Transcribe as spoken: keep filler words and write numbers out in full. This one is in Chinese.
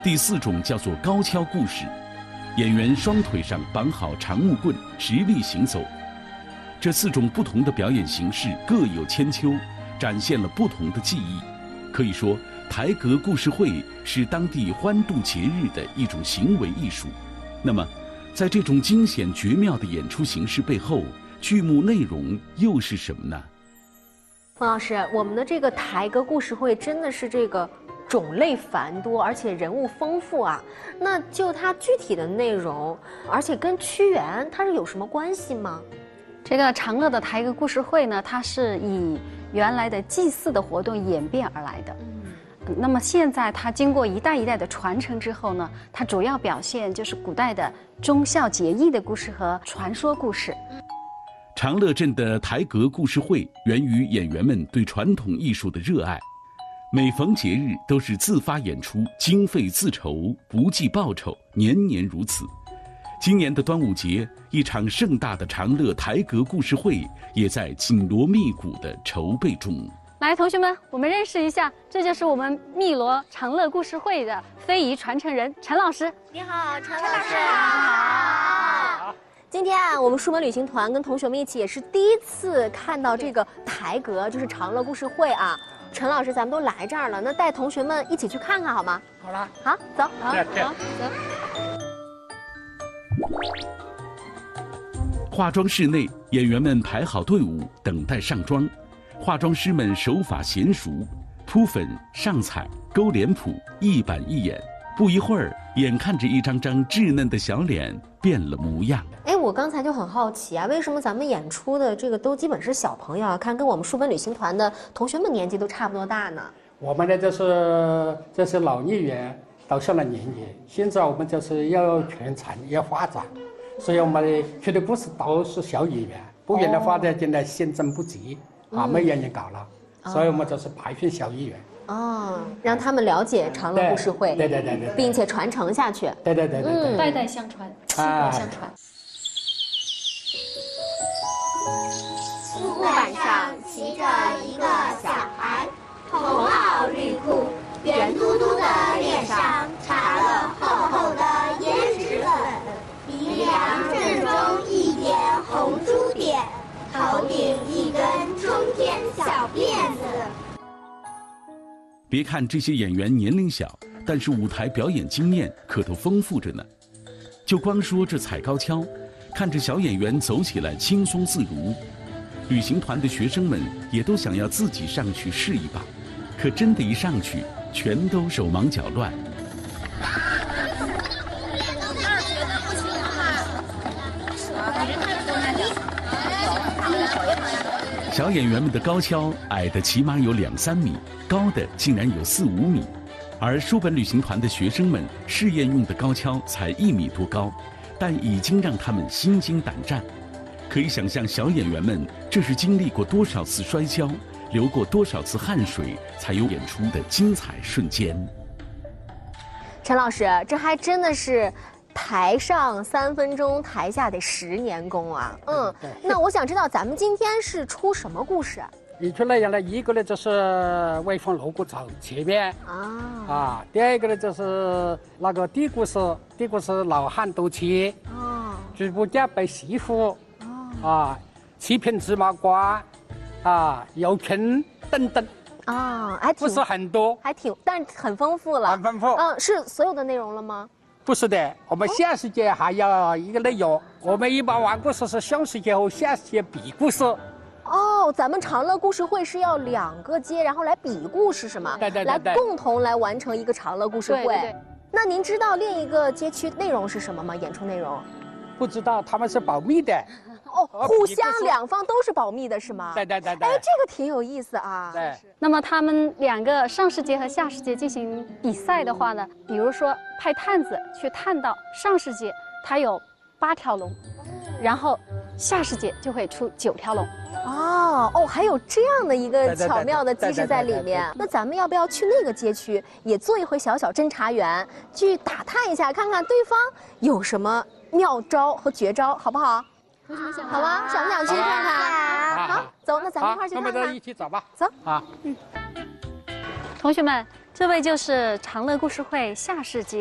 第四种叫做高跷故事，演员双腿上绑好长木棍，直立行走。这四种不同的表演形式各有千秋，展现了不同的技艺。可以说，台阁故事会是当地欢度节日的一种行为艺术。那么，在这种惊险绝妙的演出形式背后，剧目内容又是什么呢？ 冯老师，我们的这个台阁故事会真的是这个种类繁多，而且人物丰富啊。那就它具体的内容，而且跟屈原它是有什么关系吗？ 这个长乐的台阁故事会呢，它是以原来的祭祀的活动演变而来的。嗯，那么现在它经过一代一代的传承之后呢，它主要表现就是古代的忠孝节义的故事和传说故事。 长乐镇的台阁故事会源于演员们对传统艺术的热爱，每逢节日都是自发演出，经费自筹，不计报酬，年年如此。今年的端午节，一场盛大的长乐台阁故事会也在紧锣密鼓的筹备中。 来，同学们，我们认识一下，这就是我们汨罗长乐故事会的非遗传承人陈老师。 你好，陈老师。好。今天啊，我们书本旅行团跟同学们一起也是第一次看到这个台阁，就是长乐故事会啊。陈老师，咱们都来这儿了，那带同学们一起去看看好吗？ 好了， 好，走， 好，走，走。 化妆室内，演员们排好队伍，等待上妆。化妆师们手法娴熟，铺粉、上彩、勾脸谱，一板一眼。不一会儿，眼看着一张张稚嫩的小脸变了模样。 哎，我刚才就很好奇啊，为什么咱们演出的这个都基本是小朋友啊？看跟我们书本旅行团的同学们年纪都差不多大呢。 我们呢，就是这是老艺员到上了年纪，现在我们就是要全产要发展，所以我们去的故事都是小演员，不然的话呢，现在先增不及啊，没人人搞了，所以我们就是培训小艺员。 哦，让他们了解长乐故事会， 对对对对， 并且传承下去。 对对对对对， 代代相传，薪火相传。 木板上骑着一个小孩，红袄绿裤，圆嘟嘟的脸上插了厚厚的胭脂粉，鼻梁正中一点红珠点，头顶一根冲天小辫子。 别看这些演员年龄小，但是舞台表演经验可都丰富着呢。就光说这踩高跷，看着小演员走起来轻松自如，旅行团的学生们也都想要自己上去试一把，可真的一上去，全都手忙脚乱。小演员们的高跷矮的起码有两三米，高的竟然有四五米，而书本旅行团的学生们试验用的高跷才一米多高，但已经让他们心惊胆战。可以想象小演员们这是经历过多少次摔跤，流过多少次汗水，才有演出的精彩瞬间。 陈老师，这还真的是台上三分钟，台下得十年功啊！嗯，那我想知道咱们今天是出什么故事啊？ 演出内容呢，一个呢就是威风锣鼓走前面啊啊，第二个呢就是那个地故事，地故事老汉夺妻哦，猪八戒背媳妇哦啊，七品芝麻官啊，油坑等等啊，还挺故事很多， 还挺，但是很丰富了， 很丰富。 嗯，是所有的内容了吗？ 不是的，我们下时节还有一个内容。我们一般玩故事是上时节和下时节比故事。 哦，咱们长乐故事会是要两个街，然后来比故事是吗？ 对对对对， 来共同来完成一个长乐故事会。 对对对。 那您知道另一个街区内容是什么吗？演出内容？ 不知道，他们是保密的。 哦，互相两方都是保密的是吗？ 对对对对。 哎，这个挺有意思啊。 对。 那么他们两个上时节和下时节进行比赛的话呢，比如说派探子去探到上时节，它有八条龙，然后下时节就会出九条龙。 哦哦，还有这样的一个巧妙的机制在里面。那咱们要不要去那个街区也做一回小小侦查员，去打探一下，看看对方有什么妙招和绝招，好不好？同学们想好吗？想不想去看看？好，走，那咱们一块儿去看看。 那我们一起走吧。 走。 啊，嗯。 同学们， 这位就是长乐故事会夏世杰